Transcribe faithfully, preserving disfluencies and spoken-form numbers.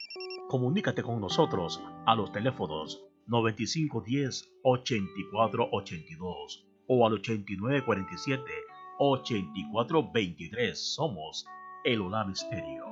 Comunícate con nosotros a los teléfonos noventa y cinco diez, ochenta y cuatro ochenta y dos o al ochenta y nueve cuarenta y siete, ochenta y cuatro veintitrés. Somos el Olam Stereo.